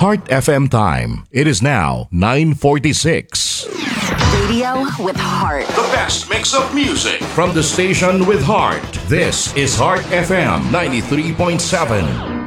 Heart FM time. It is now 9:46. Radio with heart. The best mix of music from the station with heart. This is Heart FM 93.7.